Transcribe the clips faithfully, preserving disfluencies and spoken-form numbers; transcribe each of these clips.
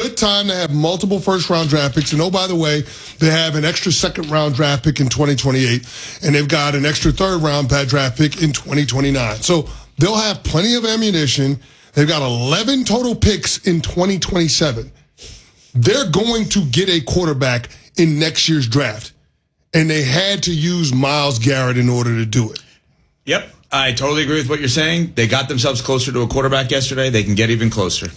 good time to have multiple first-round draft picks. And, oh, by the way, they have an extra second-round draft pick in twenty twenty-eight, and they've got an extra third-round draft pick in twenty twenty-nine. So they'll have plenty of ammunition. They've got eleven total picks in twenty twenty-seven. They're going to get a quarterback in next year's draft, and they had to use Myles Garrett in order to do it. Yep, I totally agree with what you're saying. They got themselves closer to a quarterback yesterday. They can get even closer.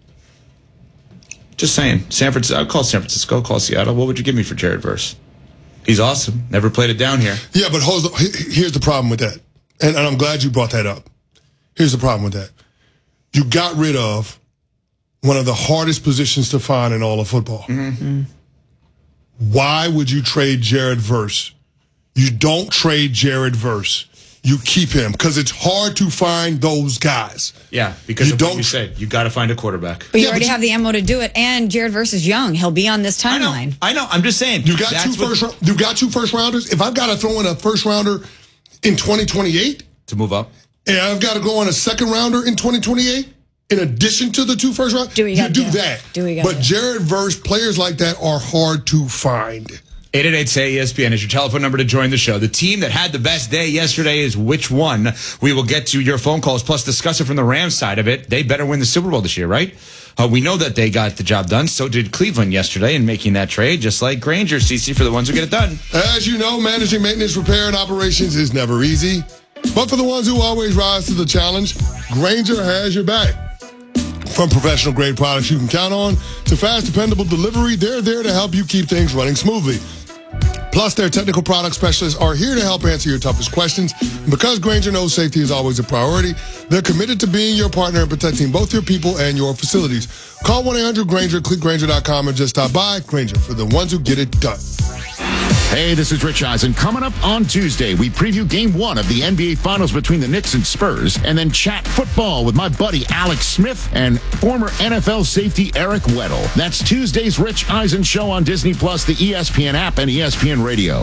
Just saying. San Francisco. I'll call San Francisco. Call Seattle. What would you give me for Jared Verse? He's awesome. Never played it down here. Yeah, but hold on. Here's the problem with that, and, and I'm glad you brought that up. Here's the problem with that. You got rid of one of the hardest positions to find in all of football. Mm-hmm. Why would you trade Jared Verse? You don't trade Jared Verse. You keep him because it's hard to find those guys. Yeah, because you of don't, what you said. You got to find a quarterback. But you yeah, already but you, have the ammo to do it, and Jared Verse is young. He'll be on this I timeline. know. I know. I'm just saying. You got two first. What, you got two first rounders. If I've got to throw in a first rounder in twenty twenty-eight to move up, and I've got to go on a second rounder in twenty twenty-eight, in addition to the two first round, do you do do. that. Do we but Jared Verse, players like that are hard to find. eight eight eight say E S P N is your telephone number to join the show. The team that had the best day yesterday is which one? We will get to your phone calls, plus discuss it from the Rams side of it. They better win the Super Bowl this year, right? Uh, we know that they got the job done. So did Cleveland yesterday in making that trade, just like Granger, Cece, for the ones who get it done. As you know, managing maintenance, repair, and operations is never easy. But for the ones who always rise to the challenge, Granger has your back. From professional-grade products you can count on to fast, dependable delivery, they're there to help you keep things running smoothly. Plus, their technical product specialists are here to help answer your toughest questions. And because Granger knows safety is always a priority, they're committed to being your partner in protecting both your people and your facilities. Call one eight hundred Granger, click Granger dot com, and just stop by. Granger, for the ones who get it done. Hey, this is Rich Eisen. Coming up on Tuesday, we preview game one of the N B A Finals between the Knicks and Spurs, and then chat football with my buddy Alex Smith and former N F L safety Eric Weddle. That's Tuesday's Rich Eisen Show on Disney Plus, the E S P N app, and E S P N Radio.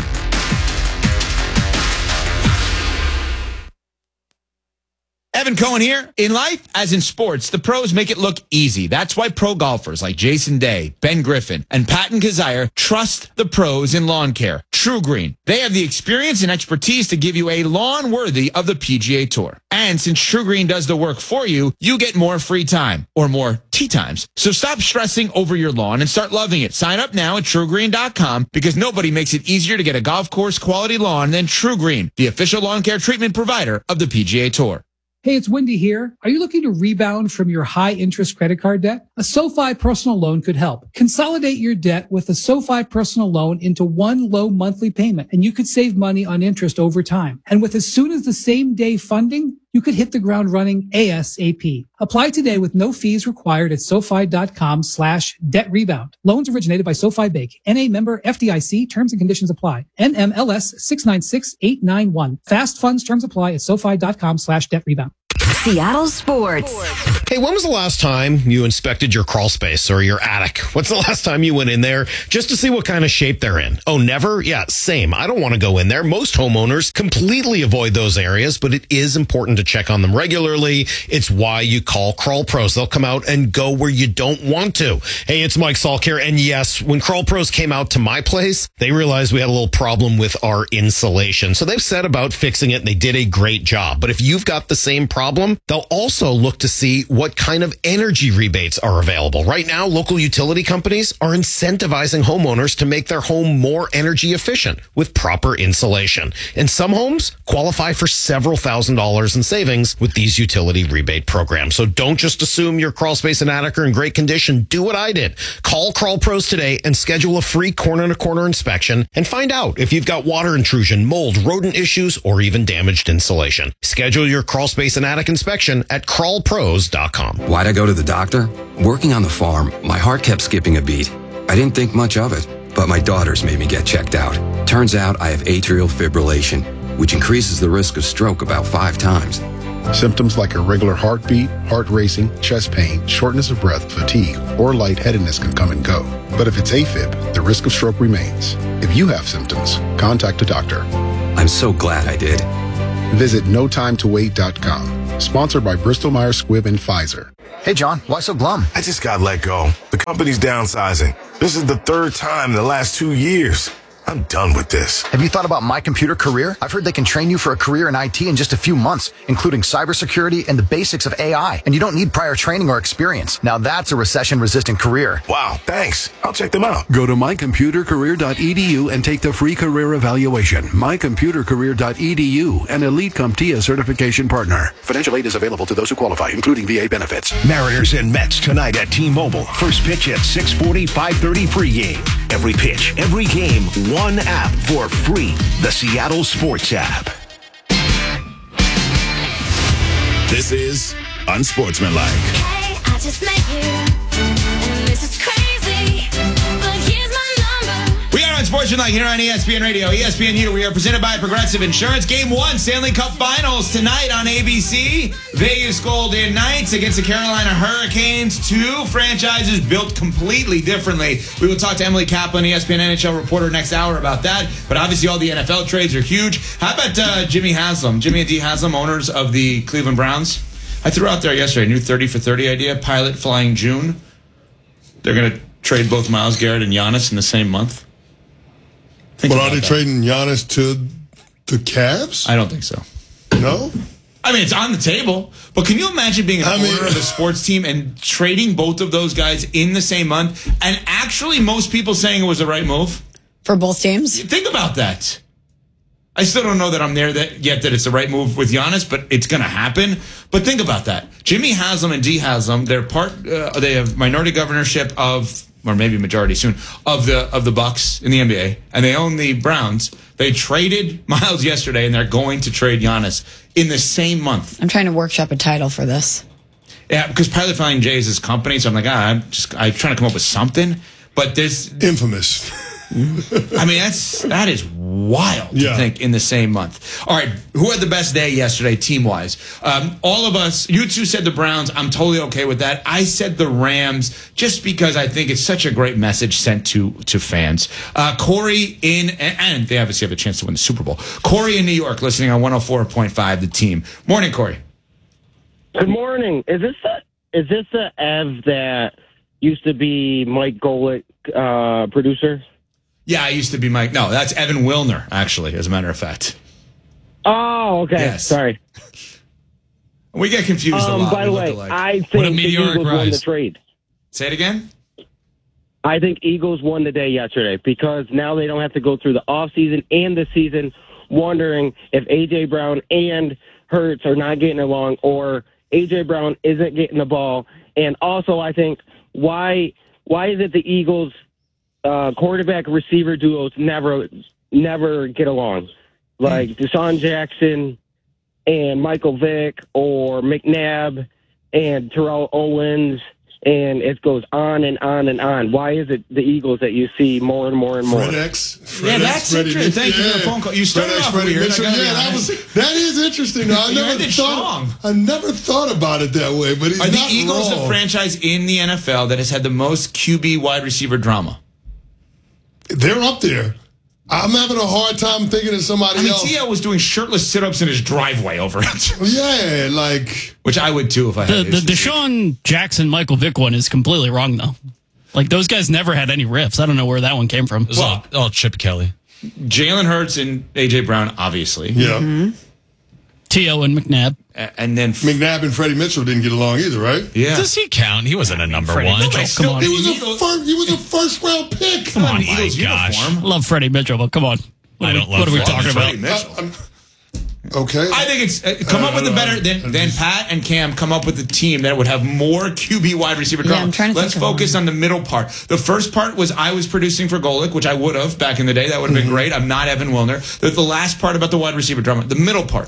Evan Cohen here. In life, as in sports, the pros make it look easy. That's why pro golfers like Jason Day, Ben Griffin, and Patton Kazire trust the pros in lawn care. True Green. They have the experience and expertise to give you a lawn worthy of the P G A Tour. And since True Green does the work for you, you get more free time, or more tee times. So stop stressing over your lawn and start loving it. Sign up now at True Green dot com because nobody makes it easier to get a golf course quality lawn than True Green, the official lawn care treatment provider of the P G A Tour. Hey, it's Wendy here. Are you looking to rebound from your high-interest credit card debt? A SoFi personal loan could help. Consolidate your debt with a SoFi personal loan into one low monthly payment, and you could save money on interest over time. And with as soon as the same day funding, you could hit the ground running ASAP. Apply today with no fees required at SoFi.com slash debt rebound. Loans originated by SoFi Bank. N A member F D I C. Terms and conditions apply. N M L S six nine six eight nine one. Fast funds terms apply at SoFi.com slash debt rebound. Seattle Sports. Hey, when was the last time you inspected your crawl space or your attic? What's the last time you went in there just to see what kind of shape they're in? Oh, never? Yeah, same. I don't want to go in there. Most homeowners completely avoid those areas, but it is important to check on them regularly. It's why you call Crawl Pros. They'll come out and go where you don't want to. Hey, it's Mike Salk here. And yes, when Crawl Pros came out to my place, they realized we had a little problem with our insulation. So they've set about fixing it, and they did a great job. But if you've got the same problem, they'll also look to see what kind of energy rebates are available. Right now, local utility companies are incentivizing homeowners to make their home more energy efficient with proper insulation. And some homes qualify for several thousand dollars in savings with these utility rebate programs. So don't just assume your crawl space and attic are in great condition. Do what I did. Call Crawl Pros today and schedule a free corner-to-corner inspection and find out if you've got water intrusion, mold, rodent issues, or even damaged insulation. Schedule your crawl space and attic inspection at crawl pros dot com. Why'd I go to the doctor? Working on the farm, my heart kept skipping a beat. I didn't think much of it, but my daughters made me get checked out. Turns out I have atrial fibrillation, which increases the risk of stroke about five times. Symptoms like irregular heartbeat, heart racing, chest pain, shortness of breath, fatigue, or lightheadedness can come and go. But if it's AFib, the risk of stroke remains. If you have symptoms, contact a doctor. I'm so glad I did. Visit no time to wait dot com. Sponsored by Bristol Myers Squibb and Pfizer. Hey, John, why so glum? I just got let go. The company's downsizing. This is the third time in the last two years. I'm done with this. Have you thought about My Computer Career? I've heard they can train you for a career in I T in just a few months, including cybersecurity and the basics of A I. And you don't need prior training or experience. Now that's a recession-resistant career. Wow, thanks. I'll check them out. Go to my computer career dot e d u and take the free career evaluation. my computer career dot e d u, an Elite CompTIA certification partner. Financial aid is available to those who qualify, including V A benefits. Mariners and Mets tonight at T-Mobile. First pitch at six forty, five thirty pregame. Every pitch, every game, one app for free. The Seattle Sports app. This is Unsportsmanlike. Hey, I just met you, and this is crazy, but here's my number. We are Unsportsmanlike here on E S P N Radio, E S P N U. We are presented by Progressive Insurance. Game one, Stanley Cup Finals tonight on A B C. Vegas Golden Knights against the Carolina Hurricanes. Two franchises built completely differently. We will talk to Emily Kaplan, E S P N N H L reporter, next hour about that. But obviously all the N F L trades are huge. How about uh, Jimmy Haslam? Jimmy and Dee Haslam, owners of the Cleveland Browns. I threw out there yesterday a new thirty for thirty idea. Pilot flying June. They're going to trade both Myles Garrett and Giannis in the same month. Think but are they that. trading Giannis to the Cavs? I don't think so. No? I mean, it's on the table. But can you imagine being an I owner mean, of a sports team and trading both of those guys in the same month? And actually, most people saying it was the right move. For both teams? Think about that. I still don't know that I'm there that yet that it's the right move with Giannis, but it's going to happen. But think about that. Jimmy Haslam and Dee Haslam, they're part. Uh, they have minority governorship of, or maybe majority soon, of the of the Bucks in the N B A, and they own the Browns. They traded Myles yesterday, and they're going to trade Giannis in the same month. I'm trying to workshop a title for this. Yeah, because Pilot Flying J is his company, so I'm like, ah, I'm just I'm trying to come up with something. But there's infamous. I mean, that's that is wild to Yeah. think in the same month. All right, who had the best day yesterday, team-wise? Um, all of us, you two said the Browns. I'm totally okay with that. I said the Rams just because I think it's such a great message sent to to fans. Uh, Corey in, and, and they obviously have a chance to win the Super Bowl. Corey in New York, listening on one oh four point five, The Team. Morning, Corey. Good morning. Is this the, is this the Ev that used to be Mike Golick, uh, producer? Yeah, I used to be Mike. No, that's Evan Wilner, actually, as a matter of fact. Oh, okay. Yes. Sorry. We get confused Um, a lot. by the We look way, alike. I think the Eagles won the trade. Say it again? I think Eagles won the day yesterday because now they don't have to go through the offseason and the season wondering if A J. Brown and Hurts are not getting along or A J. Brown isn't getting the ball. And also, I think, why why is it the Eagles' uh, quarterback-receiver duos never never get along? Like Deshaun Jackson and Michael Vick or McNabb and Terrell Owens, and it goes on and on and on. Why is it the Eagles that you see more and more and more? Fred X. Fred Yeah, X, that's Freddie interesting. Mitchell. Thank you for the Yeah. phone call. You started Fred X, off Freddie weird. I Mitchell. gotta be Yeah, that honest. was that is interesting. I You never ended thought. strong. I never thought about it that way. But he's Are the not Eagles wrong. the franchise in the N F L that has had the most Q B wide receiver drama? They're up there. I'm having a hard time thinking of somebody I mean, else. T O was doing shirtless sit-ups in his driveway over it. Yeah, like... Which I would, too, if I The, had the issues. Deshaun Jackson, Michael Vick one is completely wrong, though. Like, those guys never had any riffs. I don't know where that one came from. Well, all Chip Kelly. Jalen Hurts and A J. Brown, obviously. Yeah. Mm-hmm. T O and McNabb. A- And then... McNabb and Freddie Mitchell didn't get along either, right? Yeah. Does he count? He wasn't a number Freddie one. Mitchell, Nobody come still- on. He was a Eagles- first. He was a first round pick. Come on, in my Eagles gosh. uniform. Love Freddie Mitchell, but come on. What I are we- don't love What are we Freddie talking about? Freddie Mitchell. Uh, um, okay. I think it's uh, come Uh, up with a I better don't- than, than Pat and Cam come up with a team that would have more Q B wide receiver Yeah, drama. I'm trying to Let's think of focus one. on the middle part. The first part was I was producing for Golick, which I would have back in the day. That would have been great. I'm not Evan Wilner. The, the last part about the wide receiver drama. The middle part.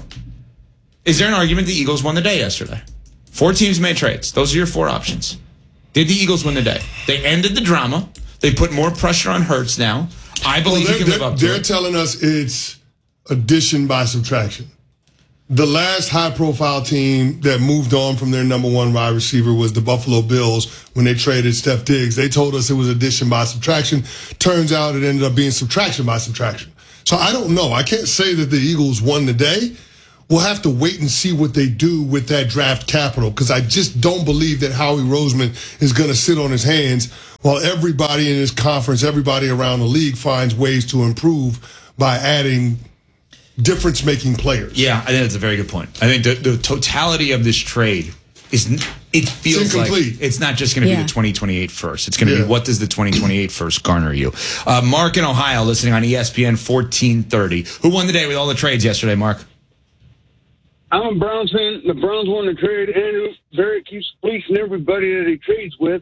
Is there an argument the Eagles won the day yesterday? Four teams made trades. Those are your four options. Did the Eagles win the day? They ended the drama. They put more pressure on Hurts now. I Well, believe they're, he can live they're- up to they're it. telling us it's addition by subtraction. The last high-profile team that moved on from their number one wide receiver was the Buffalo Bills when they traded Steph Diggs. They told us it was addition by subtraction. Turns out it ended up being subtraction by subtraction. So I don't know. I can't say that the Eagles won the day. We'll have to wait and see what they do with that draft capital because I just don't believe that Howie Roseman is going to sit on his hands while everybody in his conference, everybody around the league finds ways to improve by adding difference-making players. Yeah, I think that's a very good point. I think the, the totality of this trade is, it feels It's like incomplete. it's not just going to Yeah. be the twenty twenty-eight first. It's going to Yeah. be, what does the twenty twenty-eight first garner you? Uh, Mark in Ohio, listening on E S P N fourteen thirty. Who won the day with all the trades yesterday, Mark? I'm a Browns fan. The Browns won the trade. Andrew Barrett keeps fleecing everybody that he trades with.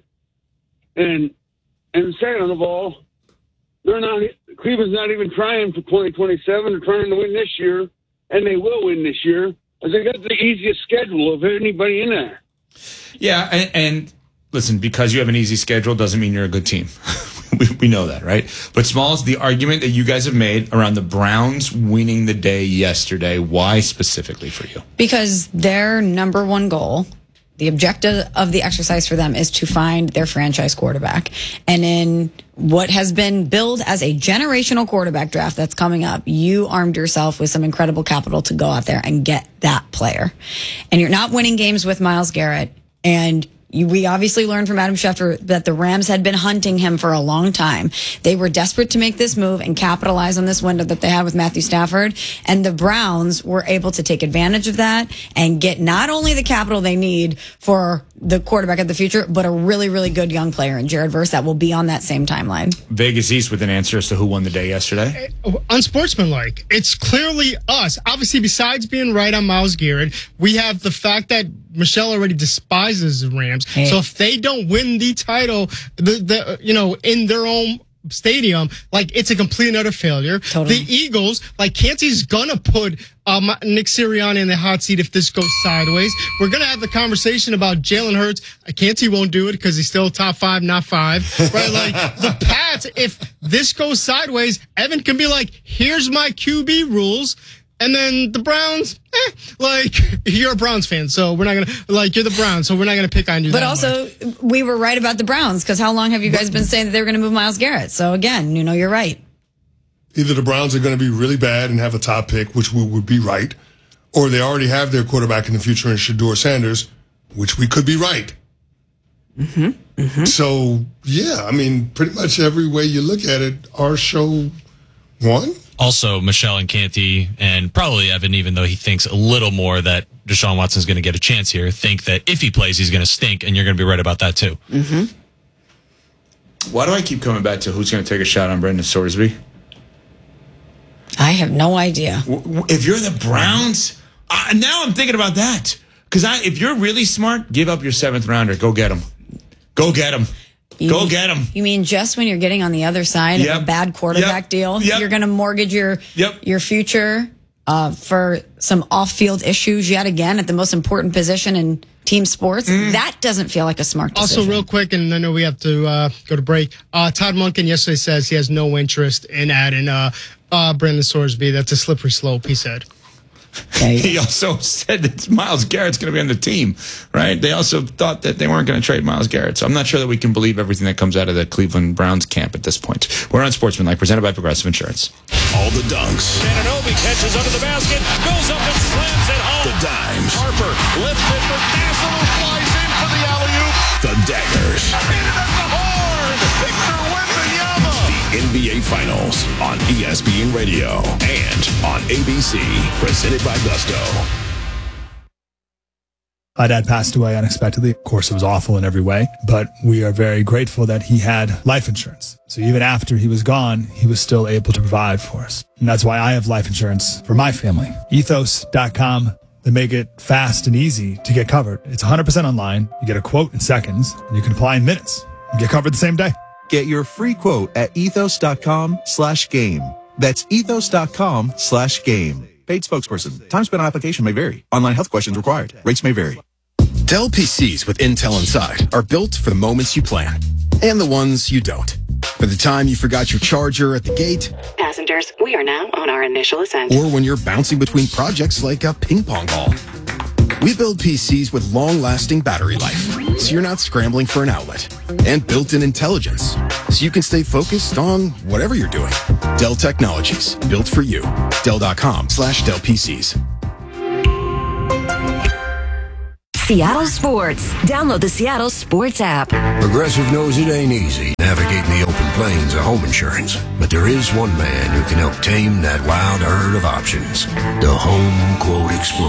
And and second of all, they're not. Cleveland's not even trying for twenty twenty-seven. They're trying to win this year, and they will win this year. As they got the easiest schedule of anybody in there. Yeah, and, and listen, because you have an easy schedule doesn't mean you're a good team. we, we know that, right? But Smalls, the argument that you guys have made around the Browns winning the day yesterday, why specifically for you? Because their number one goal, the objective of the exercise for them, is to find their franchise quarterback. And in what has been billed as a generational quarterback draft that's coming up, you armed yourself with some incredible capital to go out there and get that player. And you're not winning games with Myles Garrett. And you, we obviously learned from Adam Schefter that the Rams had been hunting him for a long time. They were desperate to make this move and capitalize on this window that they had with Matthew Stafford. And the Browns were able to take advantage of that and get not only the capital they need for the quarterback of the future, but a really, really good young player in Jared Verse that will be on that same timeline. Vegas East with an answer as to who won the day yesterday. Unsportsmanlike. It's clearly us. Obviously, besides being right on Myles Garrett, we have the fact that Michelle already despises the Rams. Hey. So if they don't win the title, the, the you know, in their own stadium, like, it's a complete and utter failure. Totally. The Eagles, like, Canty's gonna put um, Nick Sirianni in the hot seat if this goes sideways. We're gonna have the conversation about Jalen Hurts. Canty won't do it because he's still top five, not five. Right? Like, the Pats, if this goes sideways, Evan can be like, here's my Q B rules. And then the Browns, eh, like, you're a Browns fan, so we're not going to, like, you're the Browns, so we're not going to pick on you. But that also, much. we were right about the Browns, because how long have you guys been saying that they were going to move Myles Garrett? So again, you know, you're right. Either the Browns are going to be really bad and have a top pick, which we would be right, or they already have their quarterback in the future in Shedeur Sanders, which we could be right. Mm-hmm. Mm-hmm. So, yeah, I mean, pretty much every way you look at it, our show won. Also, Michelle and Canty, and probably Evan, even though he thinks a little more that Deshaun Watson's going to get a chance here, think that if he plays, he's going to stink, and you're going to be right about that, too. Mm-hmm. Why do I keep coming back to who's going to take a shot on Brendan Sorsby? I have no idea. If you're the Browns, uh, now I'm thinking about that. Because if you're really smart, give up your seventh rounder. Go get him. Go get him. You Go mean, get him. You mean just when you're getting on the other side Yep. of a bad quarterback Yep. deal, Yep. you're going to mortgage your Yep. your future uh, for some off-field issues yet again at the most important position in team sports? Mm. That doesn't feel like a smart decision. Also, real quick, and I know we have to uh, go to break. Uh, Todd Monken yesterday says he has no interest in adding uh, uh, Brandon Sorsby. That's a slippery slope, he said. He also said that Myles Garrett's going to be on the team, right? They also thought that they weren't going to trade Myles Garrett. So I'm not sure that we can believe everything that comes out of the Cleveland Browns camp at this point. We're on Sportsmanlike, presented by Progressive Insurance. All the dunks. Ananobi catches under the basket, goes up and slams it home. The dimes. Harper lifts it for Castle, who flies in for the alley-oop. The daggers. Hit it at the horn. Victor Wembanyama. The N B A Finals on E S P N Radio and on A B C, presented by Gusto. My dad passed away unexpectedly. Of course, it was awful in every way, but we are very grateful that he had life insurance. So even after he was gone, he was still able to provide for us. And that's why I have life insurance for my family. ethos dot com. They make it fast and easy to get covered. It's one hundred percent online. You get a quote in seconds, and you can apply in minutes. You get covered the same day. Get your free quote at ethos.com slash game. That's ethos.com slash game. Paid spokesperson. Time spent on application may vary. Online health questions required. Rates may vary. Dell P Cs with Intel inside are built for the moments you plan and the ones you don't. For the time you forgot your charger at the gate. Passengers, we are now on our initial ascent. Or when you're bouncing between projects like a ping pong ball. We build P Cs with long-lasting battery life, so you're not scrambling for an outlet. And built-in intelligence, so you can stay focused on whatever you're doing. Dell Technologies, built for you. Dell.com slash Dell PCs. Seattle Sports. Download the Seattle Sports app. Progressive knows it ain't easy navigating the open plains of home insurance, but there is one man who can help tame that wild herd of options. The Home Quote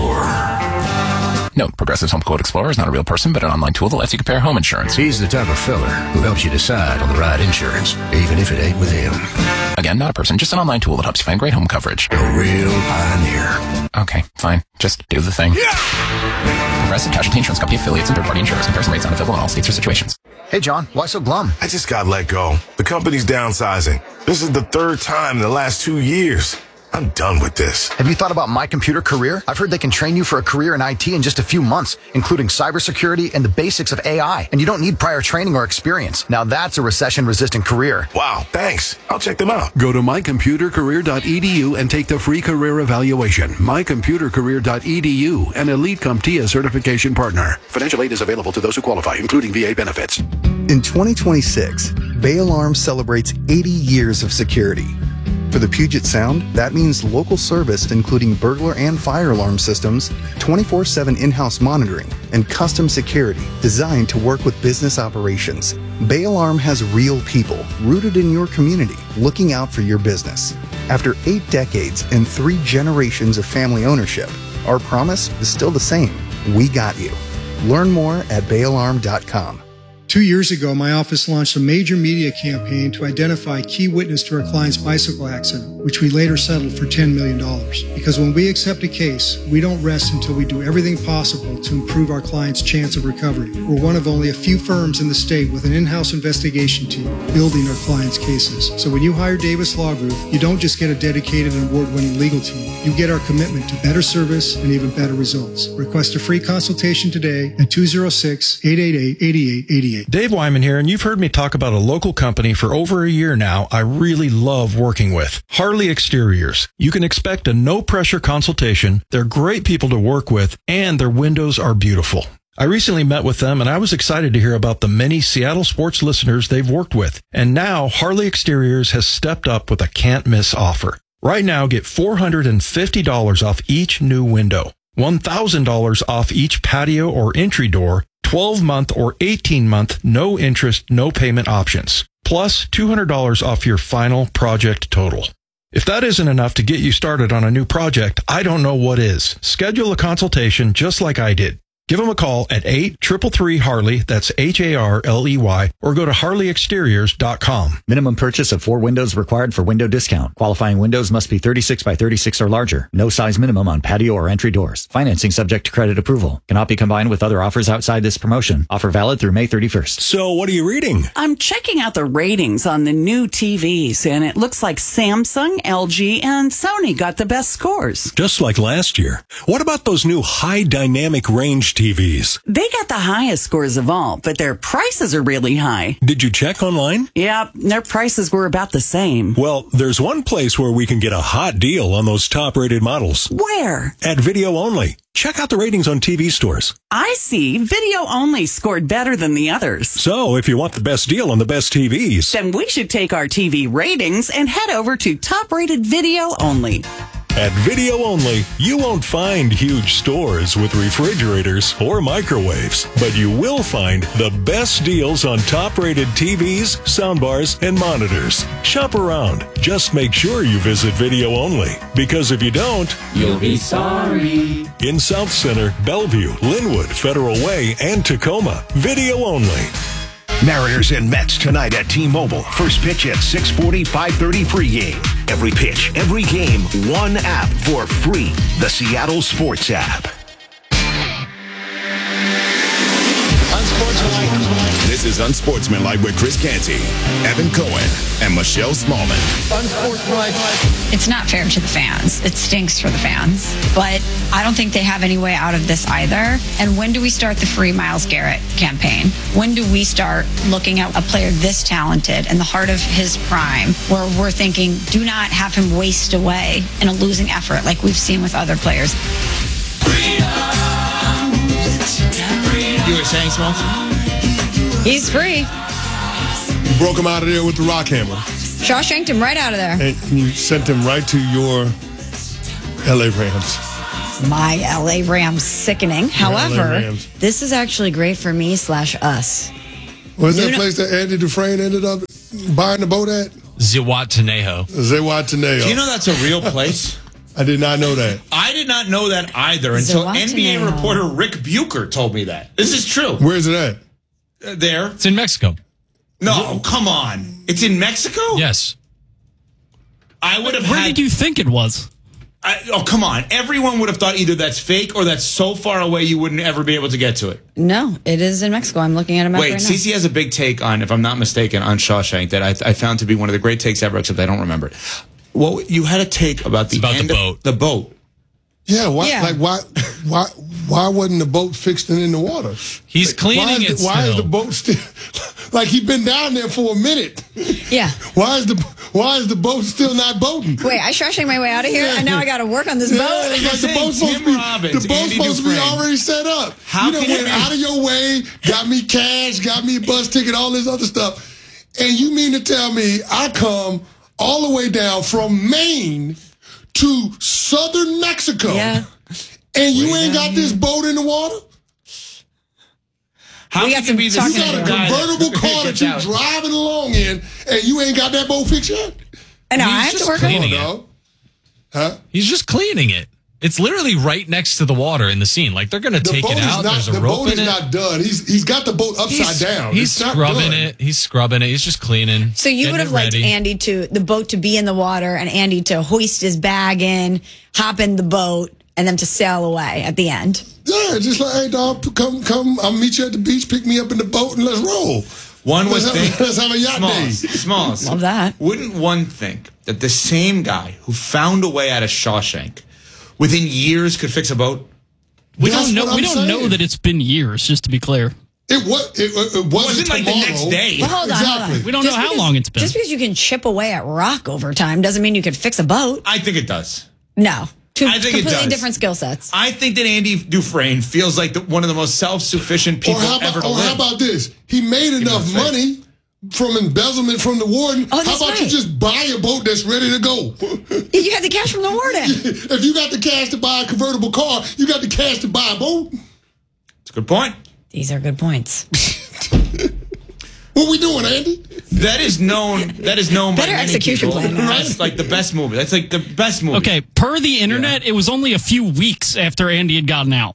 Explorer. Note, Progressive's Home Quote Explorer is not a real person, but an online tool that lets you compare home insurance. He's the type of fella who helps you decide on the right insurance, even if it ain't with him. Again, not a person, just an online tool that helps you find great home coverage. A real pioneer. Okay, fine. Just do the thing. Yeah! Progressive Casualty Insurance Company affiliates and third-party insurers. Comparison rates not available in all states or situations. Hey, John, why so glum? I just got let go. The company's downsizing. This is the third time in the last two years. I'm done with this. Have you thought about My Computer Career? I've heard they can train you for a career in I T in just a few months, including cybersecurity and the basics of A I. And you don't need prior training or experience. Now that's a recession-resistant career. Wow, thanks. I'll check them out. Go to my computer career dot e d u and take the free career evaluation. my computer career dot e d u, an Elite CompTIA certification partner. Financial aid is available to those who qualify, including V A benefits. In twenty twenty-six, Bay Alarm celebrates eighty years of security. For the Puget Sound, that means local service including burglar and fire alarm systems, twenty-four seven in-house monitoring, and custom security designed to work with business operations. Bay Alarm has real people rooted in your community looking out for your business. After eight decades and three generations of family ownership, our promise is still the same. We got you. Learn more at bay alarm dot com. Two years ago, my office launched a major media campaign to identify key witness to our client's bicycle accident, which we later settled for ten million dollars. Because when we accept a case, we don't rest until we do everything possible to improve our client's chance of recovery. We're one of only a few firms in the state with an in-house investigation team building our clients' cases. So when you hire Davis Law Group, you don't just get a dedicated and award-winning legal team. You get our commitment to better service and even better results. Request a free consultation today at two oh six, eight eight eight, eight eight eight eight. Dave Wyman here, and you've heard me talk about a local company for over a year now I really love working with. Harley Exteriors. You can expect a no-pressure consultation. They're great people to work with, and their windows are beautiful. I recently met with them, and I was excited to hear about the many Seattle sports listeners they've worked with. And now, Harley Exteriors has stepped up with a can't-miss offer. Right now, get four hundred fifty dollars off each new window, one thousand dollars off each patio or entry door, twelve month or eighteen month no interest, no payment options, plus two hundred dollars off your final project total. If that isn't enough to get you started on a new project, I don't know what is. Schedule a consultation just like I did. Give them a call at eight three three three Harley, that's H A R L E Y, or go to harley exteriors dot com. Minimum purchase of four windows required for window discount. Qualifying windows must be thirty-six by thirty-six or larger. No size minimum on patio or entry doors. Financing subject to credit approval. Cannot be combined with other offers outside this promotion. Offer valid through May thirty-first. So what are you reading? I'm checking out the ratings on the new T Vs, and it looks like Samsung, L G, and Sony got the best scores. Just like last year. What about those new high dynamic range T Vs? They got the highest scores of all, but their prices are really high. Did you check online? Yeah, their prices were about the same. Well, there's one place where we can get a hot deal on those top-rated models. Where? At Video Only. Check out the ratings on T V stores. I see. Video Only scored better than the others. So, if you want the best deal on the best T Vs, then we should take our T V ratings and head over to top-rated Video Only. At Video Only, you won't find huge stores with refrigerators or microwaves, but you will find the best deals on top-rated T Vs, soundbars, and monitors. Shop around. Just make sure you visit Video Only, because if you don't, you'll be sorry. In South Center, Bellevue, Linwood, Federal Way, and Tacoma, Video Only. Mariners and Mets tonight at T-Mobile. First pitch at six forty, five thirty pregame. Every pitch, every game, one app for free. The Seattle Sports app. Unsportsmanlike. This is Unsportsmanlike with Chris Canty, Evan Cohen, and Michelle Smallman. Unsportsmanlike. It's not fair to the fans. It stinks for the fans. But I don't think they have any way out of this either. And when do we start the free Myles Garrett campaign? When do we start looking at a player this talented in the heart of his prime, where we're thinking, do not have him waste away in a losing effort like we've seen with other players? You were saying, Smalls? He's free. You broke him out of there with the rock hammer. Shawshanked him right out of there. And you sent him right to your L A Rams. My L A Rams sickening. However, Rams. this is actually great for me slash us. Where's that You know- place that Andy Dufresne ended up buying the boat at? Zihuatanejo. Zihuatanejo. Do you know that's a real place? I did not know that. I did not know that either until N B A Zihuatanejo. reporter Rick Bucher told me that. This is true. Where's it at? Uh, there. It's in Mexico. No, come on. It's in Mexico? Yes. I would have Where had... did you think it was? I, oh, come on. Everyone would have thought either that's fake or that's so far away you wouldn't ever be able to get to it. No, it is in Mexico. I'm looking at a map Wait, right now. Cece has a big take on, if I'm not mistaken, on Shawshank that I, I found to be one of the great takes ever, except I don't remember it. Well, you had a take about the about end the of- boat. the boat. Yeah, why? Yeah. Like why? Why? Why wasn't the boat fixed and in the water? He's Like, cleaning why is it the, Why is still. the boat still? Like he's been down there for a minute. Yeah. Why is the Why is the boat still not boating? Wait, I Shawshank my way out of here, and now I got to work on this Yeah, boat. it's like the saying boat's supposed to Tim be Robbins, the boat's Andy supposed to be Dufresne. already set up. How you know, can went it be- out of your way, got me cash, got me a bus ticket, all this other stuff, and you mean to tell me I come all the way down from Maine to southern Mexico, Yeah. and you Way ain't down got this boat in the water? How We can got you some be the talking You same got a to guy convertible that car that gets you out? driving along in, and you ain't got that boat fixed yet? And now I He's have to just work on cleaning it. it. dog. Huh? He's just cleaning it. It's literally right next to the water in the scene. Like they're going to The take boat it is out. not. There's a The rope boat in is it. not done. He's he's got the boat upside He's, down. he's It's not scrubbing done. it. He's scrubbing it. He's just cleaning. So you getting would have it liked ready. Andy to the boat to be in the water and Andy to hoist his bag in, hop in the boat, and them to sail away at the end. Yeah, just like, hey, dog, come, come. I'll meet you at the beach. Pick me up in the boat and let's roll. One would Let's have- think... let's have a yacht day. Smalls, Smalls. Love that. Wouldn't one think that the same guy who found a way out of Shawshank within years could fix a boat? We That's don't know. what We I'm don't saying. know that it's been years. Just to be clear, It was. It, it, it wasn't, wasn't like the tomorrow. next day. Well, hold on, exactly. hold on. we don't Just know how because- long it's been. Just because you can chip away at rock over time doesn't mean you could fix a boat. I think it does. No. Two I think it completely does. different skill sets. I think that Andy Dufresne feels like the, one of the most self-sufficient Or people how about, ever to or how live. about this? He made enough him a money from embezzlement from the warden. Oh, how that's about you right. just buy a boat that's ready to go? You had the cash from the warden. If you got the cash to buy a convertible car, you got the cash to buy a boat. That's a good point. These are good points. What we doing, Andy? That is known. That is known Better by many execution people. plan, man. That's like the best movie. That's like the best movie. Okay, per the internet, it was only a few weeks after Andy had gotten out.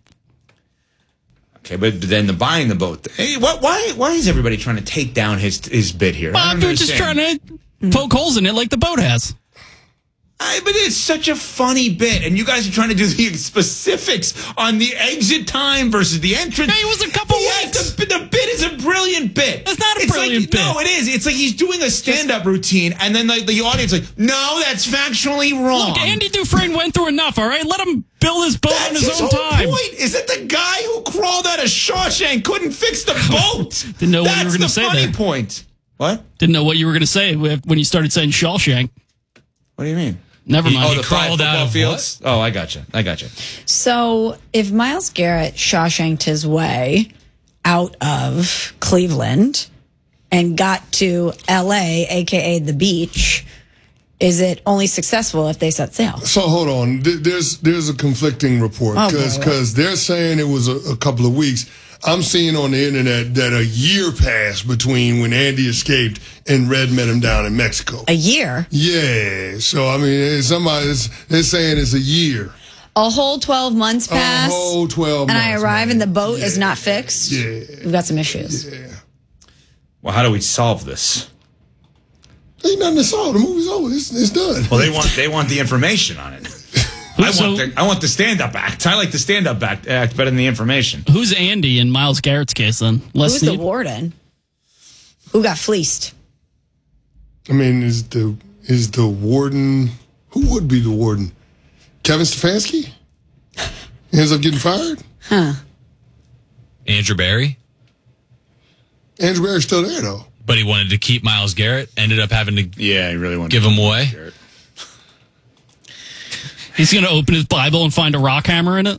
Okay, but then the buying the boat. Hey, what? Why? Why is everybody trying to take down his his bid here? I Well, don't they're just trying understand. to poke holes in it like the boat has. I, but it's such a funny bit, and you guys are trying to do the specifics on the exit time versus the entrance. Hey, it was a couple Yeah, weeks. The, the bit is a brilliant bit. It's not a It's brilliant like, bit. No, it is. It's like he's doing a stand-up routine, and then like the audience like, no, that's factually wrong. Look, Andy Dufresne went through enough, all right? Let him build his boat on That's his his own whole time. point. Is that the guy who crawled out of Shawshank couldn't fix the boat? Didn't know what you were That's gonna the say funny there. point. What? Didn't know what you were going to say when you started saying Shawshank. What do you mean? Never He- mind. Oh, he the five crawled out football of fields. Oh, I gotcha. I gotcha. So if Myles Garrett Shawshanked his way out of Cleveland and got to L A, a k a the beach, is it only successful if they set sail? So hold on. Th- There's there's a conflicting report Oh, because boy. they're saying it was a, a couple of weeks. I'm seeing on the internet that a year passed between when Andy escaped and Red met him down in Mexico. A year? Yeah. So I mean, somebody's they're saying it's a year. A whole twelve months pass. A whole twelve and months. I arrive man. and the boat Yeah. is not fixed. Yeah. We've got some issues. Yeah. Well, how do we solve this? Ain't nothing to solve. The movie's over. It's, it's done. Well, they want they want the information on it. I So- want the I want the stand up act. I like the stand up act, act better than the information. Who's Andy in Myles Garrett's case then? Les Who's the Snead? warden? Who got fleeced? I mean, is the is the warden? Who would be the warden? Kevin Stefanski? He ends up getting fired. Huh. Andrew Barry, Andrew Barry's still there though. but he wanted to keep Myles Garrett. Ended up having to Yeah, he really wanted give him away. He's going to open his Bible and find a rock hammer in it?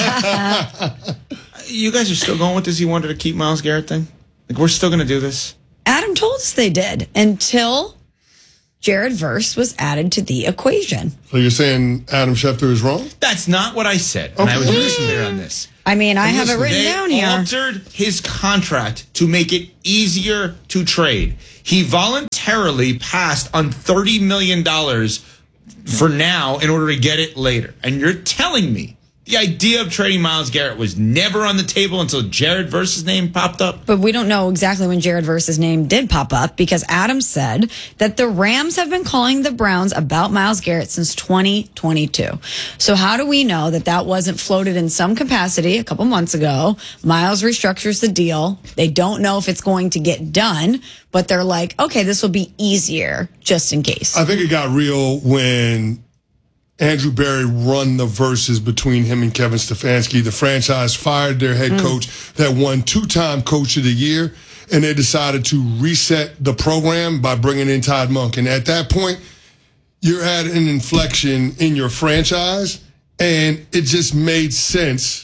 You guys are still going with this? You wanted to keep Myles Garrett thing? Like we're still going to do this? Adam told us they did until Jared Verse was added to the equation. So you're saying Adam Schefter is wrong? That's not what I said. And Okay. I was really clear on this. I mean, I have it Listen, written they down here. altered his contract to make it easier to trade. He voluntarily passed on thirty million dollars for now in order to get it later. And you're telling me the idea of trading Myles Garrett was never on the table until Jared Verse's name popped up? But we don't know exactly when Jared Verse's name did pop up because Adam said that the Rams have been calling the Browns about Myles Garrett since twenty twenty-two. So how do we know that that wasn't floated in some capacity a couple months ago? Myles restructures the deal. They don't know if it's going to get done, but they're like, okay, this will be easier just in case. I think it got real when Andrew Berry run the verses between him and Kevin Stefanski. The franchise fired their head Mm. coach that won two-time Coach of the Year, and they decided to reset the program by bringing in Todd Monk. And at that point, you're at an inflection in your franchise, and it just made sense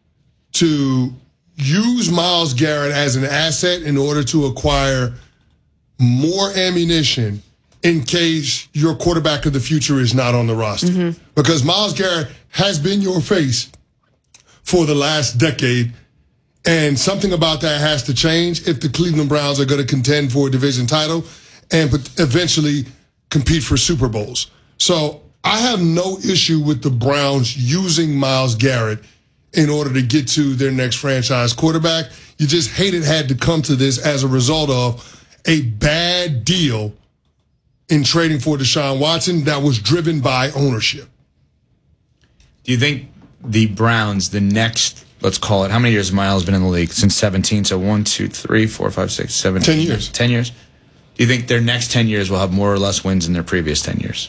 to use Myles Garrett as an asset in order to acquire more ammunition in case your quarterback of the future is not on the roster. Mm-hmm. Because Myles Garrett has been your face for the last decade, and something about that has to change if the Cleveland Browns are going to contend for a division title and eventually compete for Super Bowls. So I have no issue with the Browns using Myles Garrett in order to get to their next franchise quarterback. You just hate it had to come to this as a result of a bad deal in trading for Deshaun Watson that was driven by ownership. Do you think the Browns, the next, let's call it, how many years has Myles been in the league? Since seventeen, so one, two, three, four, five, six, seven. Ten years. Ten years? Do you think their next ten years will have more or less wins than their previous ten years?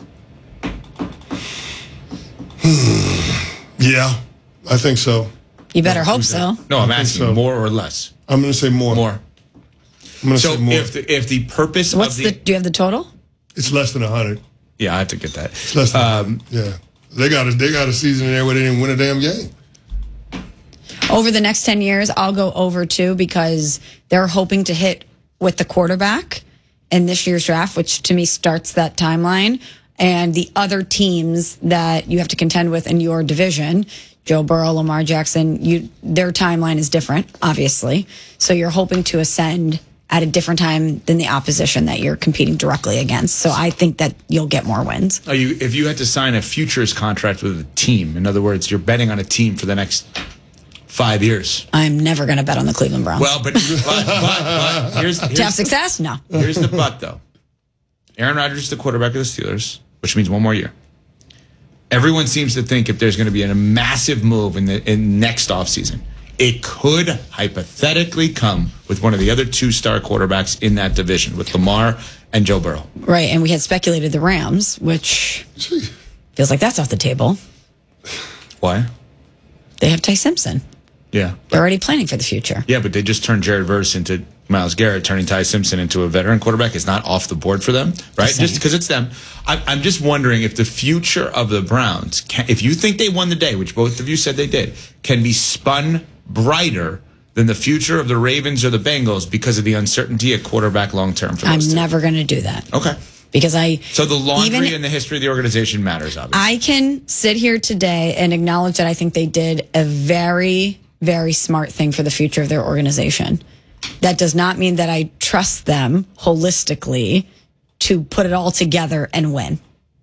Yeah, I think so. You better hope so. No, I'm I think asking so. more or less. I'm going to say more. More. I'm going to So say more. if the, if the purpose What's of the, the, do you have the total? It's less than one hundred. yeah, I have to get that. It's less than Um, yeah. They got a, they got a season in there where they didn't win a damn game. Over the next ten years, I'll go over two because they're hoping to hit with the quarterback in this year's draft, which to me starts that timeline. And the other teams that you have to contend with in your division, Joe Burrow, Lamar Jackson, you, their timeline is different, obviously. So you're hoping to ascend at a different time than the opposition that you're competing directly against. So I think that you'll get more wins. Are you, if you had to sign a futures contract with a team, in other words, you're betting on a team for the next five years. I'm never going to bet on the Cleveland Browns. Well, but, but, but, but here's, here's to have success? No. Here's the but, though. Aaron Rodgers is the quarterback of the Steelers, which means one more year. Everyone seems to think if there's going to be a massive move in the in next offseason, it could hypothetically come with one of the other two-star quarterbacks in that division, with Lamar and Joe Burrow. Right, and we had speculated the Rams, which feels like that's off the table. Why? They have Ty Simpson. Yeah. They're already planning for the future. Yeah, but they just turned Jared Verse into Myles Garrett, turning Ty Simpson into a veteran quarterback is not off the board for them, right? Just because it's them. I, I'm just wondering if the future of the Browns, can, if you think they won the day, which both of you said they did, can be spun brighter than the future of the Ravens or the Bengals because of the uncertainty at quarterback long term for those I'm two. never going to do that. Okay. Because I... So the laundry even, and the history of the organization matters, obviously. I can sit here today and acknowledge that I think they did a very, very smart thing for the future of their organization. That does not mean that I trust them holistically to put it all together and win.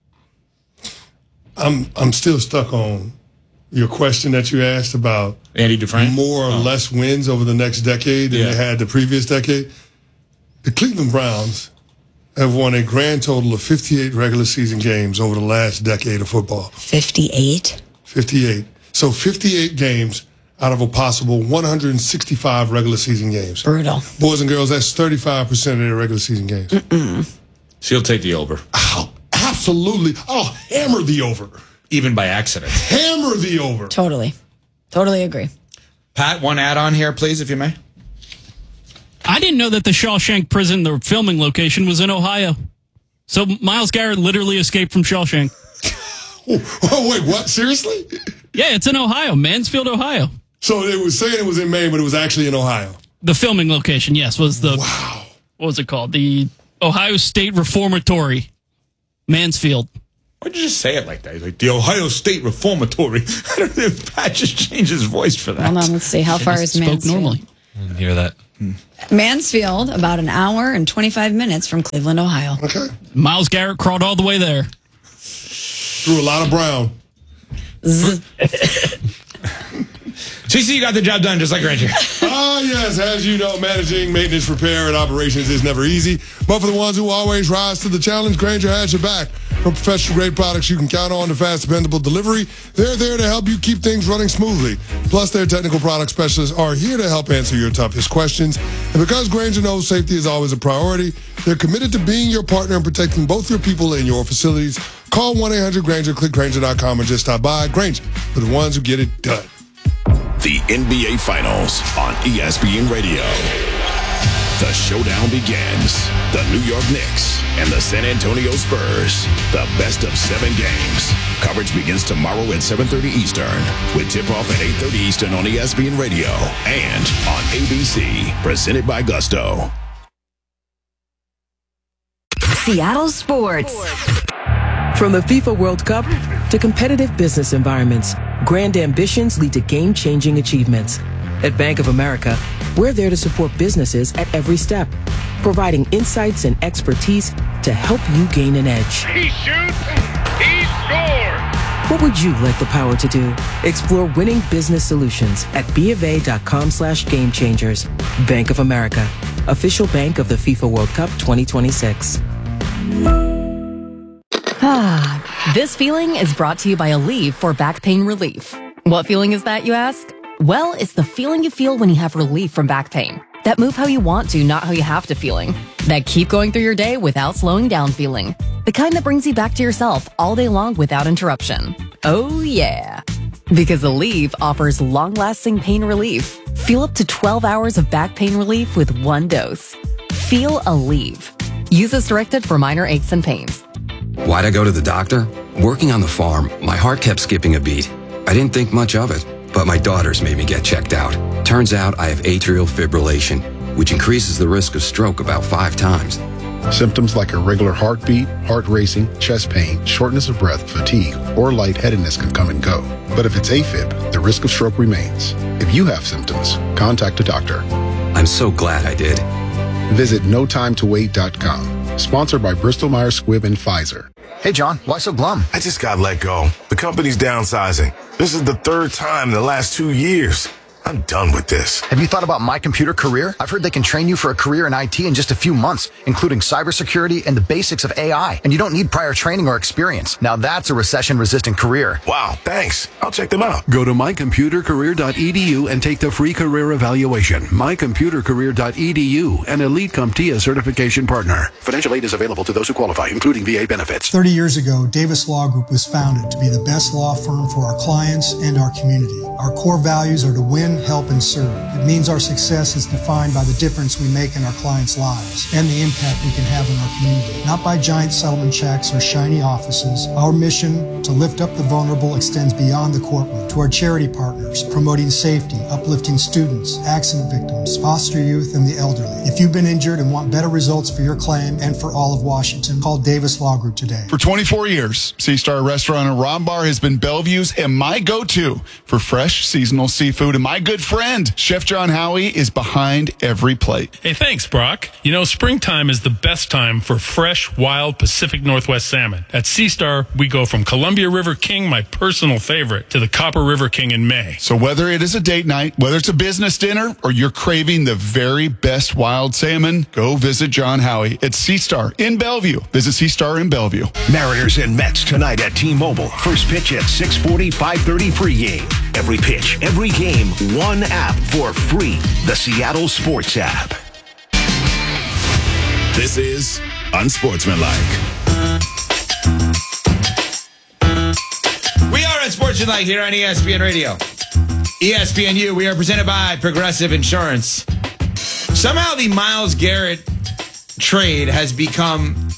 I'm I'm still stuck on your question that you asked about Andy Dufresne? more or Oh. less wins over the next decade than Yeah. they had the previous decade. The Cleveland Browns have won a grand total of fifty-eight regular season games over the last decade of football. fifty-eight? fifty-eight. So fifty-eight games out of a possible one hundred sixty-five regular season games. Brutal. Boys and girls, that's thirty-five percent of their regular season games. Mm-mm. So you'll take the over. Oh, absolutely. I'll hammer the over. Even by accident. Hammer the over. Totally. Totally agree. Pat, one add-on here, please, if you may. I didn't know that the Shawshank prison, the filming location, was in Ohio. So Myles Garrett literally escaped from Shawshank. Oh, oh, wait, what? Seriously? Yeah, it's in Ohio, Mansfield, Ohio. So it was saying it was in Maine, but it was actually in Ohio. The filming location, yes, was the... Wow. What was it called? The Ohio State Reformatory. Mansfield. Why'd you just say it like that? He's like, the Ohio State Reformatory. I don't know if Pat just changed his voice for that. Hold on, let's see. How far is Spoke Mansfield? normally. I didn't hear that. Mansfield, about an hour and twenty-five minutes from Cleveland, Ohio. Okay. Myles Garrett crawled all the way there. Threw a lot of brown. Z- C C, you got the job done just like Granger. Ah, yes. As you know, managing maintenance, repair, and operations is never easy. But for the ones who always rise to the challenge, Granger has your back. From professional-grade products you can count on to fast, dependable delivery, they're there to help you keep things running smoothly. Plus, their technical product specialists are here to help answer your toughest questions. And because Granger knows safety is always a priority, they're committed to being your partner and protecting both your people and your facilities. Call one eight hundred Granger, click Granger dot com, or just stop by. Granger, for the ones who get it done. The N B A Finals on E S P N Radio. The showdown begins. The New York Knicks and the San Antonio Spurs. The best of seven games. Coverage begins tomorrow at seven thirty Eastern with tip-off at eight thirty Eastern on E S P N Radio and on A B C. Presented by Gusto. Seattle Sports. From the FIFA World Cup to competitive business environments, grand ambitions lead to game-changing achievements. At Bank of America, we're there to support businesses at every step, providing insights and expertise to help you gain an edge. He shoots, he scores! What would you like the power to do? Explore winning business solutions at BofA.com slash game changers. Bank of America, official bank of the FIFA World Cup twenty twenty-six. Ah, this feeling is brought to you by Aleve for back pain relief. What feeling is that, you ask? Well, it's the feeling you feel when you have relief from back pain. That move how you want to, not how you have to feeling. That keep going through your day without slowing down feeling. The kind that brings you back to yourself all day long without interruption. Oh yeah. Because Aleve offers long-lasting pain relief. Feel up to twelve hours of back pain relief with one dose. Feel Aleve. Use as directed for minor aches and pains. Why'd I go to the doctor? Working on the farm, my heart kept skipping a beat. I didn't think much of it, but my daughters made me get checked out. Turns out I have atrial fibrillation, which increases the risk of stroke about five times. Symptoms like irregular heartbeat, heart racing, chest pain, shortness of breath, fatigue, or lightheadedness can come and go. But if it's AFib, the risk of stroke remains. If you have symptoms, contact a doctor. I'm so glad I did. Visit no time to wait dot com. Sponsored by Bristol Myers Squibb and Pfizer. Hey, John, why so glum? I just got let go. The company's downsizing. This is the third time in the last two years. I'm done with this. Have you thought about My Computer Career? I've heard they can train you for a career in I T in just a few months, including cybersecurity and the basics of A I. And you don't need prior training or experience. Now that's a recession-resistant career. Wow, thanks. I'll check them out. Go to my computer career dot e d u and take the free career evaluation. my computer career dot e d u, an Elite CompTIA certification partner. Financial aid is available to those who qualify, including V A benefits. thirty years ago, Davis Law Group was founded to be the best law firm for our clients and our community. Our core values are to win, help, and serve. It means our success is defined by the difference we make in our clients' lives and the impact we can have in our community. Not by giant settlement checks or shiny offices. Our mission to lift up the vulnerable extends beyond the courtroom to our charity partners, promoting safety, uplifting students, accident victims, foster youth, and the elderly. If you've been injured and want better results for your claim and for all of Washington, call Davis Law Group today. For twenty-four years, C-Star Restaurant and Ron Bar has been Bellevue's and my go-to for fresh seasonal seafood. And my good friend, Chef John Howie, is behind every plate. Hey, thanks, Brock. You know, springtime is the best time for fresh, wild Pacific Northwest salmon. At C-Star, we go from Columbia River King, my personal favorite, to the Copper River King in May. So whether it is a date night, whether it's a business dinner, or you're craving the very best wild salmon, go visit John Howie at C-Star in Bellevue. Visit C-Star in Bellevue. Mariners and Mets tonight at T-Mobile. First pitch at six forty, five thirty pregame. Every pitch, every game, one app for free. The Seattle Sports app. This is Unsportsmanlike. We are Unsportsmanlike here on E S P N Radio. E S P N U, we are presented by Progressive Insurance. Somehow the Myles Garrett trade has become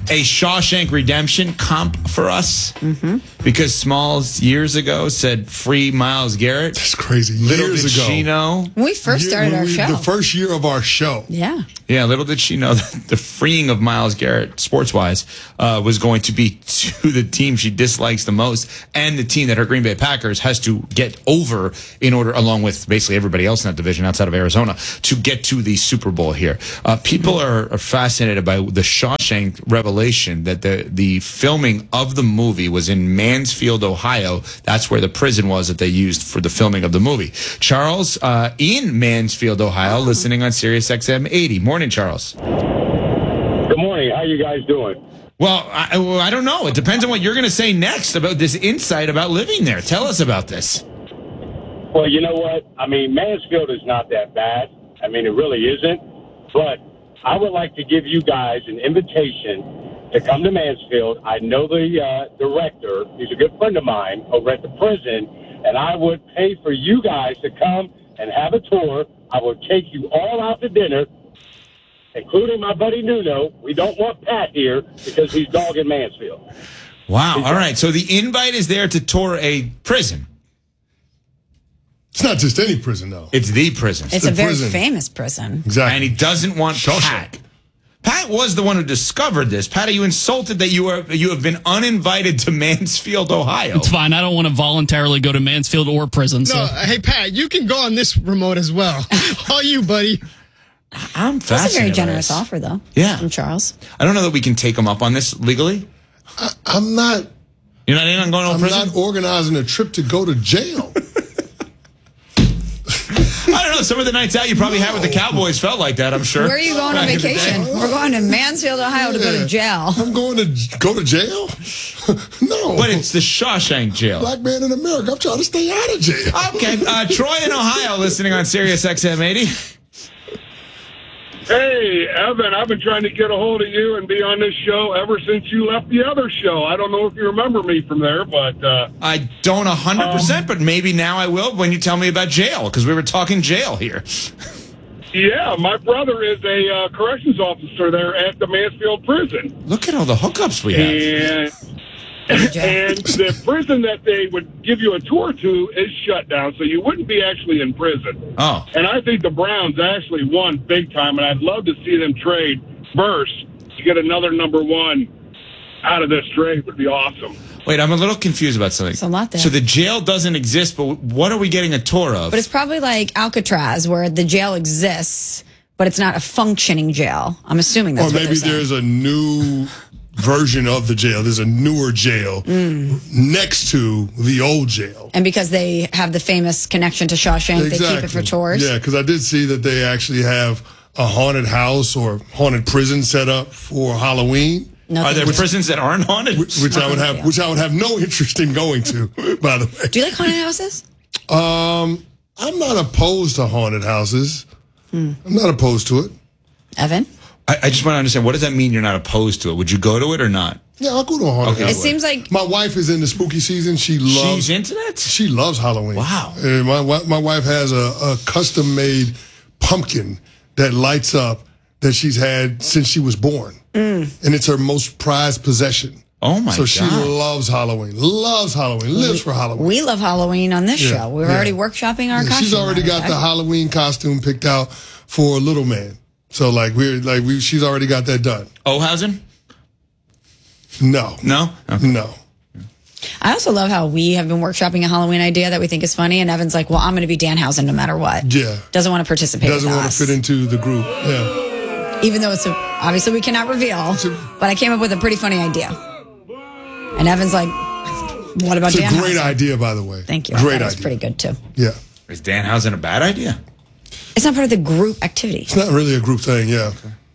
a Shawshank Redemption comp for us Mm-hmm. because Smalls years ago said free Myles Garrett. That's crazy. Little Years did ago. she know. When we first Year- started when our we- show. The first year of our show. Yeah. Yeah, little did she know that the freeing of Myles Garrett, sports-wise, uh, was going to be to the team she dislikes the most and the team that her Green Bay Packers has to get over in order, along with basically everybody else in that division outside of Arizona, to get to the Super Bowl here. Uh, people are, are fascinated by the Shawshank revelation that the, the filming of the movie was in Mansfield, Ohio. That's where the prison was that they used for the filming of the movie. Charles, uh, in Mansfield, Ohio, listening on Sirius X M eighty. Morning, Charles. Good morning. How you guys doing? Well, I, well, I don't know. It depends on what you're going to say next about this insight about living there. Tell us about this. Well, you know what? I mean, Mansfield is not that bad. I mean, it really isn't. But I would like to give you guys an invitation to come to Mansfield. I know the uh, director. He's a good friend of mine over at the prison. And I would pay for you guys to come and have a tour. I would take you all out to dinner, including my buddy Nuno. We don't want Pat here because he's dogging Mansfield. Wow. All right. So the invite is there to tour a prison. It's not just any prison, though. It's the prison. It's the a very prison. famous prison. Exactly. And he doesn't want Pat. Pat was the one who discovered this. Pat, are you insulted that you are you have been uninvited to Mansfield, Ohio? It's fine. I don't want to voluntarily go to Mansfield or prison. So. No, hey, Pat, you can go on this remote as well. All you, buddy. I'm fascinated. That's a very by generous this. offer, though. Yeah. From Charles. I don't know that we can take him up on this legally. I, I'm not. You're not in on going to I'm prison? not organizing a trip to go to jail. I don't know. Some of the nights out you probably had with the Cowboys felt like that, I'm sure. Where are you going on Back in the day. vacation? We're going to Mansfield, Ohio to go to jail. I'm going to go to jail? No. But it's the Shawshank jail. Black man in America. I'm trying to stay out of jail. Okay. Uh, Troy in Ohio listening on Sirius X M eighty. Hey, Evan, I've been trying to get a hold of you and be on this show ever since you left the other show. I don't know if you remember me from there, but... Uh, I don't one hundred percent, um, but maybe now I will when you tell me about jail, because we were talking jail here. Yeah, my brother is a uh, corrections officer there at the Mansfield prison. Look at all the hookups we have. And, and the prison that they would give you a tour to is shut down, so you wouldn't be actually in prison. Oh. And I think the Browns actually won big time, and I'd love to see them trade Burst to get another number one out of this trade. Would be awesome. Wait, I'm a little confused about something. There's a lot there. So the jail doesn't exist, but what are we getting a tour of? But it's probably like Alcatraz, where the jail exists, but it's not a functioning jail. I'm assuming that's Or what maybe they're saying. there's a new version of the jail. There's a newer jail next to the old jail. And because they have the famous connection to Shawshank, they keep it for tours. Yeah, because I did see that they actually have a haunted house or haunted prison set up for Halloween. No, are there prisons that aren't haunted? Which, which I would have, which I would have no interest in going to. By the way, Do you like haunted houses? um, I'm not opposed to haunted houses. Hmm. I'm not opposed to it. Evan? I, I just want to understand, what does that mean you're not opposed to it? Would you go to it or not? Yeah, I'll go to a haunted Okay. house. It seems like My wife is into spooky season. She loves. She's into that? She loves Halloween. Wow. And my wi- my wife has a, a custom made pumpkin that lights up that she's had since she was born, Mm. and it's her most prized possession. Oh my So she God. loves Halloween. Loves Halloween. Lives for Halloween. we love Halloween on this Yeah, show. We're yeah. already workshopping our Yeah, costume. she's already matter got of the fact. Halloween costume picked out for Little Man. So like we're like we she's already got that done. Ohausen? No. No? No. I also love how we have been workshopping a Halloween idea that we think is funny, and Evan's like, well, I'm going to be Danhausen no matter what. Yeah. Doesn't want to participate Doesn't with want us. to fit into the group. Yeah. Even though it's a, obviously we cannot reveal, but I came up with a pretty funny idea. And Evan's like, what about It's a Danhausen? great idea, by the way. Thank you. Great That was idea. pretty good, too. Yeah. Is Danhausen a bad idea? It's not part of the group activity. It's not really a group thing, yeah.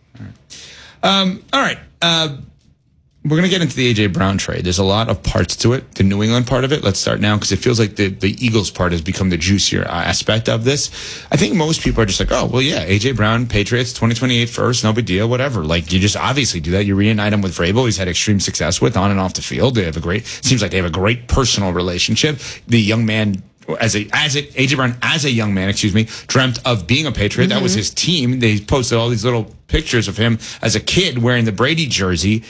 Um, all right. Uh, we're going to get into the A J. Brown trade. There's a lot of parts to it. The New England part of it, let's start now, because it feels like the, the Eagles part has become the juicier aspect of this. I think most people are just like, oh, well, yeah, A J. Brown, Patriots, twenty twenty-eight first, no big deal, whatever. Like, you just obviously do that. You reunite him with Vrabel. He's had extreme success with on and off the field. They have a great, seems like they have a great personal relationship. The young man, as a as a A J. Brown as a young man, excuse me, dreamt of being a Patriot. That was his team. They posted all these little pictures of him as a kid wearing the Brady jersey.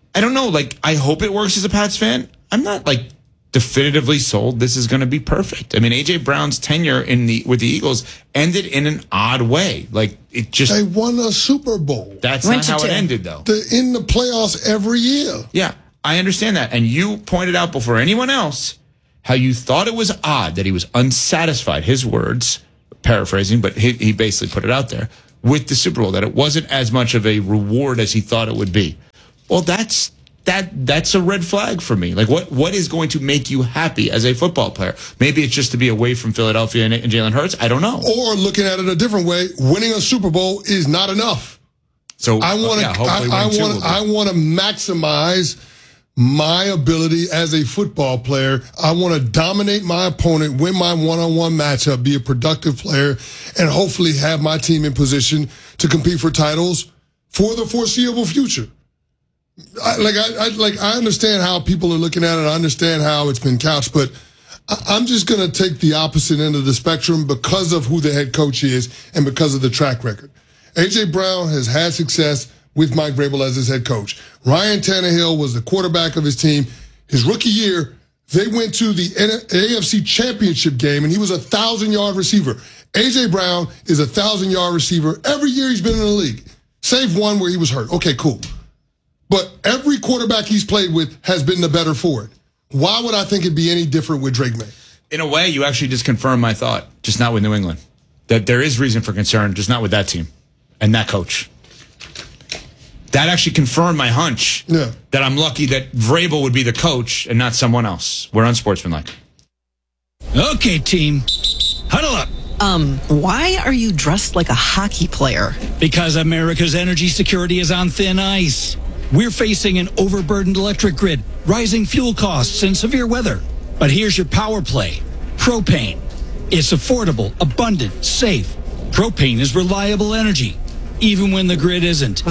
I don't know. Like, I hope it works as a Pats fan. I'm not like definitively sold this is going to be perfect. I mean, A J Brown's tenure in the with the Eagles ended in an odd way. Like, it just they won a Super Bowl. That's not how it ended, though. They're in the playoffs every year. Yeah, I understand that. And you pointed out before anyone else how you thought it was odd that he was unsatisfied, his words, paraphrasing, but he, he basically put it out there, with the Super Bowl, that it wasn't as much of a reward as he thought it would be. Well, that's that that's a red flag for me. Like, what what is going to make you happy as a football player? Maybe it's just to be away from Philadelphia and, and Jalen Hurts. I don't know. Or looking at it a different way, winning a Super Bowl is not enough. So I want to yeah, I, I want I want to maximize my ability as a football player. I want to dominate my opponent, win my one-on-one matchup, be a productive player, and hopefully have my team in position to compete for titles for the foreseeable future. I, like I, I like I understand how people are looking at it. I understand how it's been couched, but I, I'm just going to take the opposite end of the spectrum because of who the head coach is and because of the track record. A J Brown has had success with Mike Vrabel as his head coach. Ryan Tannehill was the quarterback of his team. His rookie year, they went to the A F C Championship game, and he was a thousand-yard receiver. A J Brown is a thousand-yard receiver every year he's been in the league, save one where he was hurt. Okay, cool. But every quarterback he's played with has been the better for it. Why would I think it'd be any different with Drake May? In a way, you actually just confirmed my thought, just not with New England. That there is reason for concern, just not with that team and that coach. That actually confirmed my hunch yeah. that I'm lucky that Vrabel would be the coach and not someone else. We're unsportsmanlike. Okay, team. Huddle up. Um, why are you dressed like a hockey player? Because America's energy security is on thin ice. We're facing an overburdened electric grid, rising fuel costs, and severe weather. But here's your power play. Propane. It's affordable, abundant, safe. Propane is reliable energy, even when the grid isn't.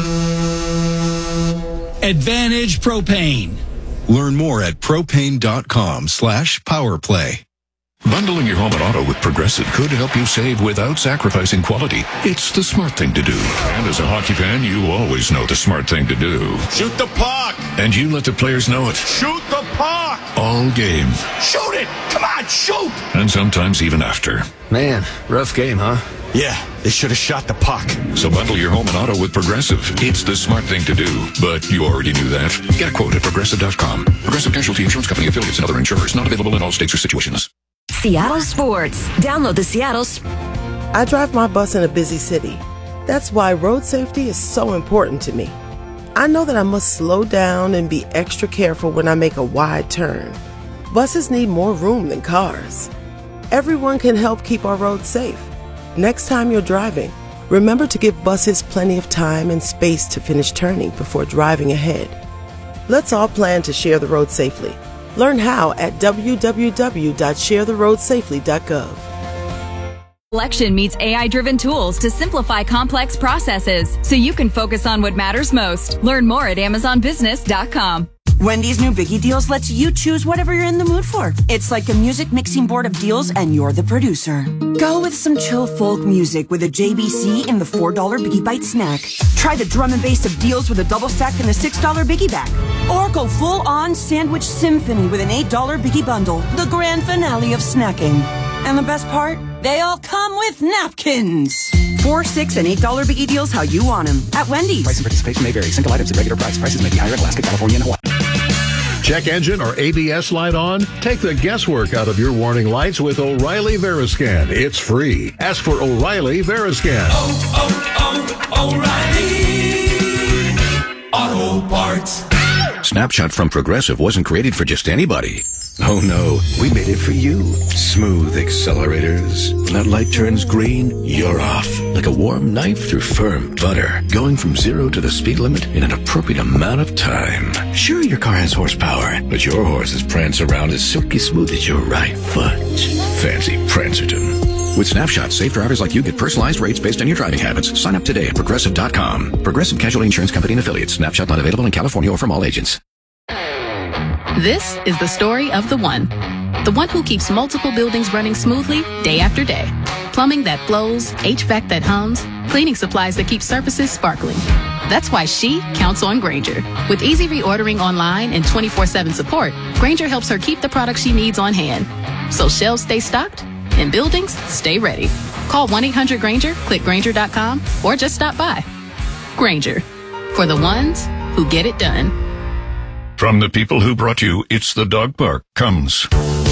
Advantage Propane. Learn more at propane.com slash powerplay. Bundling your home and auto with Progressive could help you save without sacrificing quality. It's the smart thing to do. And as a hockey fan, you always know the smart thing to do. Shoot the puck! And you let the players know it. Shoot the puck! All game. Shoot it! Come on, shoot! And sometimes even after. Man, rough game, huh? Yeah, they should have shot the puck. So bundle your home and auto with Progressive. It's the smart thing to do. But you already knew that. Get a quote at Progressive dot com. Progressive Casualty Insurance Company, affiliates, and other insurers. Not available in all states or situations. Seattle Sports. Download the Seattle Sports. I drive my bus in a busy city. That's why road safety is so important to me. I know that I must slow down and be extra careful when I make a wide turn. Buses need more room than cars. Everyone can help keep our roads safe. Next time you're driving, remember to give buses plenty of time and space to finish turning before driving ahead. Let's all plan to share the road safely. Learn how at w w w dot share the road safely dot gov. Selection meets A I-driven tools to simplify complex processes so you can focus on what matters most. Learn more at amazon business dot com. Wendy's new Biggie Deals lets you choose whatever you're in the mood for. It's like a music mixing board of deals and you're the producer. Go with some chill folk music with a J B C in the four dollar Biggie Bite snack. Try the drum and bass of deals with a double stack in the six dollar Biggie Bag. Or go full on sandwich symphony with an eight dollar Biggie Bundle. The grand finale of snacking. And the best part? They all come with napkins. Four, six, and eight dollar Biggie Deals how you want them at Wendy's. Price and participation may vary. Single items at regular price. Prices may be higher in Alaska, California, and Hawaii. Check engine or A B S light on? Take the guesswork out of your warning lights with O'Reilly Veriscan. It's free. Ask for O'Reilly Veriscan. Oh, oh, oh, O'Reilly Auto Parts. Snapshot from Progressive wasn't created for just anybody. Oh no, we made it for you. Smooth accelerators. When that light turns green, you're off. Like a warm knife through firm butter. Going from zero to the speed limit in an appropriate amount of time. Sure, your car has horsepower, but your horses prance around as silky smooth as your right foot. Fancy Prancerton. With Snapshot, safe drivers like you get personalized rates based on your driving habits. Sign up today at Progressive dot com. Progressive Casualty Insurance Company and Affiliates. Snapshot not available in California or from all agents. This is the story of the one. The one who keeps multiple buildings running smoothly day after day. Plumbing that flows, H V A C that hums, cleaning supplies that keep surfaces sparkling. That's why she counts on Grainger. With easy reordering online and twenty-four seven support, Grainger helps her keep the products she needs on hand. So shelves stay stocked and buildings stay ready. Call one eight hundred Grainger, click Grainger dot com, or just stop by. Grainger, for the ones who get it done. From the people who brought you It's the Dog Park comes